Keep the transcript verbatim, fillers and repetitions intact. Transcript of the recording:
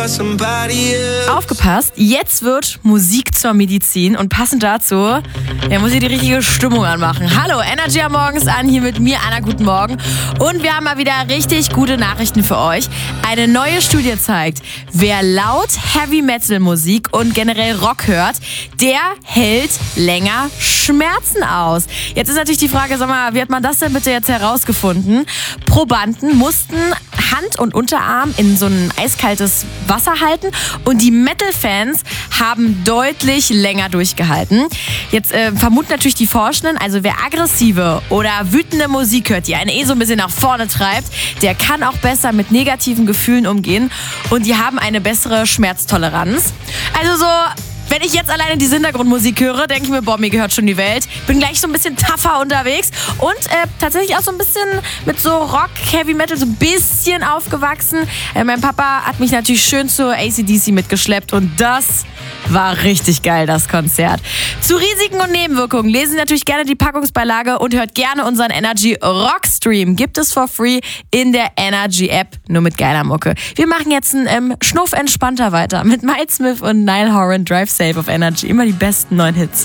Aufgepasst, jetzt wird Musik zur Medizin und passend dazu, ja, muss ich die richtige Stimmung anmachen. Hallo, Energy am Morgens an, hier mit mir, Anna, guten Morgen. Und wir haben mal wieder richtig gute Nachrichten für euch. Eine neue Studie zeigt, wer laut Heavy-Metal-Musik und generell Rock hört, der hält länger Schmerzen aus. Jetzt ist natürlich die Frage, sag mal, wie hat man das denn bitte jetzt herausgefunden? Probanden mussten Hand und Unterarm in so ein eiskaltes Wasser halten und die Metal-Fans haben deutlich länger durchgehalten. Jetzt äh, vermuten natürlich die Forschenden, also wer aggressive oder wütende Musik hört, die einen eh so ein bisschen nach vorne treibt, der kann auch besser mit negativen Gefühlen umgehen und die haben eine bessere Schmerztoleranz. Also so... Wenn ich jetzt alleine diese Hintergrundmusik höre, denke ich mir, boah, mir gehört schon die Welt. Bin gleich so ein bisschen tougher unterwegs und äh, tatsächlich auch so ein bisschen mit so Rock, Heavy Metal so ein bisschen aufgewachsen. Äh, mein Papa hat mich natürlich schön zur A C D C mitgeschleppt und das war richtig geil, das Konzert. Zu Risiken und Nebenwirkungen lesen Sie natürlich gerne die Packungsbeilage und hört gerne unseren Energy Rock Stream. Gibt es for free in der Energy App, nur mit geiler Mucke. Wir machen jetzt einen ähm, Schnuff entspannter weiter mit Miles Smith und Niall Horan, Drive Safe auf Energy. Immer die besten neuen Hits.